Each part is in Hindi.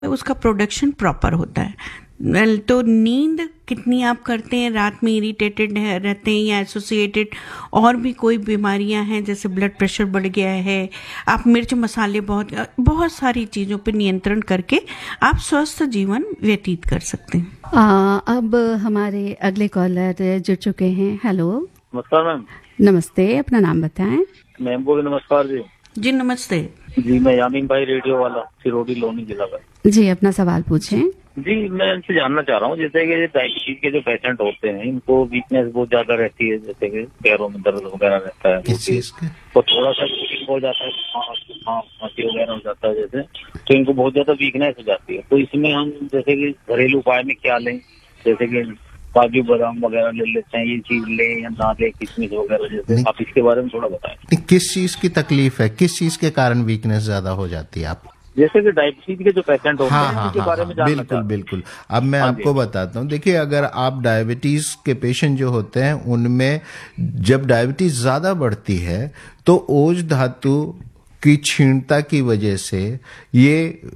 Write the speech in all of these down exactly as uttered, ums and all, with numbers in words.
उसका प्रोडक्शन प्रॉपर होता है। वेल well, तो नींद कितनी आप करते हैं, रात में इरिटेटेड रहते हैं या एसोसिएटेड और भी कोई बीमारियां हैं जैसे ब्लड प्रेशर बढ़ गया है, आप मिर्च मसाले बहुत बहुत सारी चीज़ों पर नियंत्रण करके आप स्वस्थ जीवन व्यतीत कर सकते हैं। आ, अब हमारे अगले कॉलर जुड़ चुके हैं। हेलो, नमस्कार मैम। नमस्ते, अपना नाम बताएं। मैम को भी नमस्कार जी। जी नमस्ते जी, मैं यामीन भाई रेडियो वाला सिरोही लोनी जिला का। जी, अपना सवाल पूछें। जी, मैं इनसे जानना चाह रहा हूँ, जैसे कि डायबिटीज के जो पेशेंट होते हैं इनको वीकनेस बहुत ज्यादा रहती है, जैसे कि पैरों में दर्द वगैरह रहता है, किस चीज के? तो थोड़ा सा हो जाता है, खांसी वगैरह हो जाता है जैसे, तो इनको बहुत ज्यादा वीकनेस हो जाती है। तो इसमें हम जैसे कि घरेलू उपाय में क्या लें, जैसे कि काजू बादाम वगैरह ले लेते हैं, ये चीज लें या ना लें, किशमिश वगैरह, जैसे आप इसके बारे में थोड़ा बताएं। किस चीज की तकलीफ है, किस चीज के कारण वीकनेस ज्यादा हो जाती है आप? जैसे कि डायबिटीज के जो पेशेंट होते हाँ, हैं हाँ, उनके हाँ, बारे हाँ, में जानना बिल्कुल चाहते हैं। बिल्कुल। अब मैं हाँ आपको बताता हूँ, देखिए अगर आप डायबिटीज के पेशेंट जो होते हैं उनमें जब डायबिटीज ज्यादा बढ़ती है तो ओज धातु की क्षीणता की वजह से ये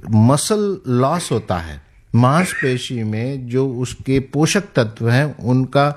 मसल लॉस होता है, मांसपेशी में जो उसके पोषक तत्व हैं उनका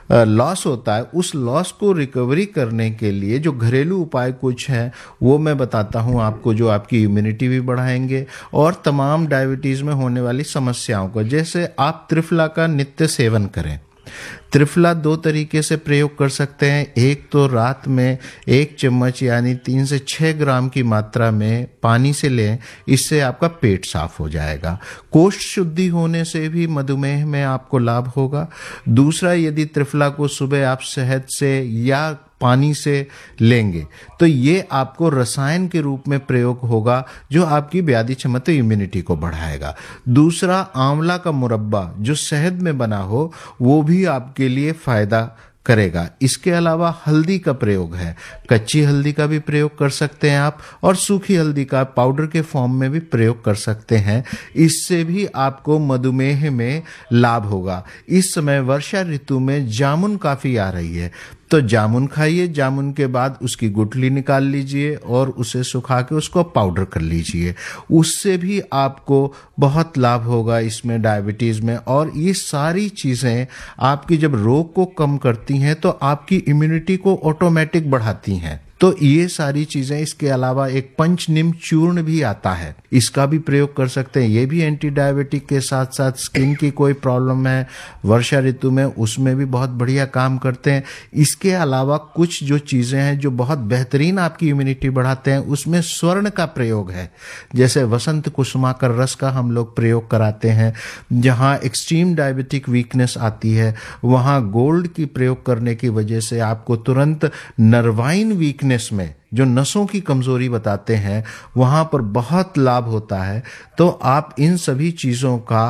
लॉस होता है। उस लॉस को रिकवरी करने के लिए जो घरेलू उपाय कुछ हैं वो मैं बताता हूं आपको, जो आपकी इम्यूनिटी भी बढ़ाएंगे और तमाम डायबिटीज में होने वाली समस्याओं को, जैसे आप त्रिफला का नित्य सेवन करें। त्रिफला दो तरीके से प्रयोग कर सकते हैं। एक तो रात में एक चम्मच यानी तीन से छह ग्राम की मात्रा में पानी से लें, इससे आपका पेट साफ हो जाएगा। कोष्ठ शुद्धि होने से भी मधुमेह में आपको लाभ होगा। दूसरा, यदि त्रिफला को सुबह आप शहद से या पानी से लेंगे तो ये आपको रसायन के रूप में प्रयोग होगा जो आपकी व्याधि क्षमता इम्यूनिटी को बढ़ाएगा। दूसरा, आंवला का मुरब्बा जो शहद में बना हो वो भी आपके लिए फायदा करेगा। इसके अलावा हल्दी का प्रयोग है, कच्ची हल्दी का भी प्रयोग कर सकते हैं आप और सूखी हल्दी का पाउडर के फॉर्म में भी प्रयोग कर सकते हैं। इससे भी आपको मधुमेह में लाभ होगा। इस समय वर्षा ऋतु में जामुन काफी आ रही है तो जामुन खाइए, जामुन के बाद उसकी गुठली निकाल लीजिए और उसे सुखा के उसको पाउडर कर लीजिए, उससे भी आपको बहुत लाभ होगा इसमें डायबिटीज में। और ये सारी चीजें आपकी जब रोग को कम करती हैं तो आपकी इम्यूनिटी को ऑटोमेटिक बढ़ाती हैं। तो ये सारी चीजें, इसके अलावा एक पंचनिम चूर्ण भी आता है, इसका भी प्रयोग कर सकते हैं। ये भी एंटी डायबिटिक के साथ साथ स्किन की कोई प्रॉब्लम है वर्षा ऋतु में उसमें भी बहुत बढ़िया काम करते हैं। इसके अलावा कुछ जो चीजें हैं जो बहुत बेहतरीन आपकी इम्यूनिटी बढ़ाते हैं उसमें स्वर्ण का प्रयोग है, जैसे वसंत कुसुमाकर रस का हम लोग प्रयोग कराते हैं। जहाँ एक्सट्रीम डायबिटिक वीकनेस आती है वहाँ गोल्ड की प्रयोग करने की वजह से आपको तुरंत नर्वाइन वीकनेस में जो नसों की कमजोरी बताते हैं वहां पर बहुत लाभ होता है। तो आप इन सभी चीजों का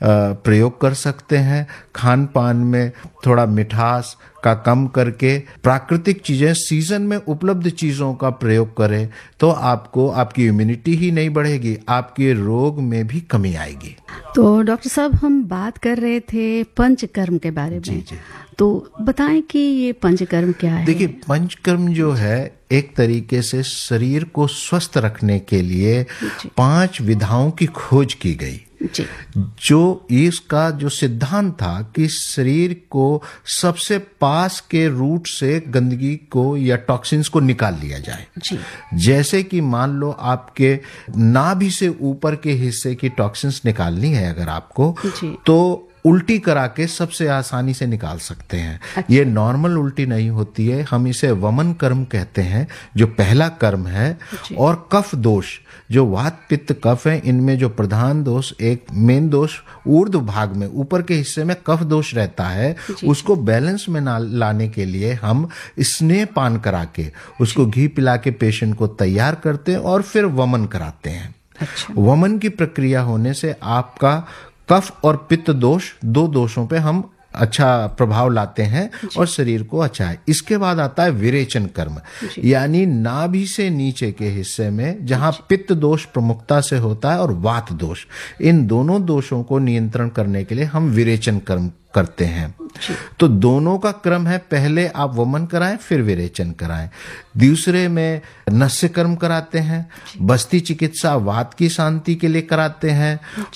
प्रयोग कर सकते हैं। खान पान में थोड़ा मिठास का कम करके प्राकृतिक चीजें, सीजन में उपलब्ध चीजों का प्रयोग करें तो आपको आपकी इम्यूनिटी ही नहीं बढ़ेगी, आपके रोग में भी कमी आएगी। तो डॉक्टर साहब, हम बात कर रहे थे पंचकर्म के बारे में। जी जी। तो बताएं कि ये पंचकर्म क्या है? देखिए, पंचकर्म जो है एक तरीके से शरीर को स्वस्थ रखने के लिए पांच विधाओं की खोज की गई जी। जो इसका जो सिद्धांत था कि शरीर को सबसे पास के रूट से गंदगी को या टॉक्सिन्स को निकाल लिया जाए जी। जैसे कि मान लो आपके नाभि से ऊपर के हिस्से की टॉक्सिन्स निकालनी है अगर आपको, तो उल्टी करा के सबसे आसानी से निकाल सकते हैं। अच्छा। ये नॉर्मल उल्टी नहीं होती है, हम इसे वमन कर्म कहते हैं जो पहला कर्म है। और कफ दोष जो वात पित्त कफ है, इनमें जो प्रधान दोष, एक मेन दोष ऊर्ध्व भाग में ऊपर के हिस्से में कफ दोष रहता है, उसको बैलेंस में लाने के लिए हम स्नेह पान करा के उसको घी पिला के पेशेंट को तैयार करते हैं और फिर वमन कराते हैं। अच्छा। वमन की प्रक्रिया होने से आपका कफ और पित्त दोष, दो दोषों पे हम अच्छा प्रभाव लाते हैं और शरीर को अच्छा है। इसके बाद आता है विरेचन कर्म, यानी नाभि से नीचे के हिस्से में जहां पित्त दोष प्रमुखता से होता है और वात दोष, इन दोनों दोषों को नियंत्रण करने के लिए हम विरेचन कर्म करते हैं। तो दोनों का क्रम है, पहले आप वमन कराएं फिर विरेचन कराएं। दूसरे में नस्य कर्म कराते हैं, बस्ती चिकित्सा वात की शांति के लिए कराते हैं,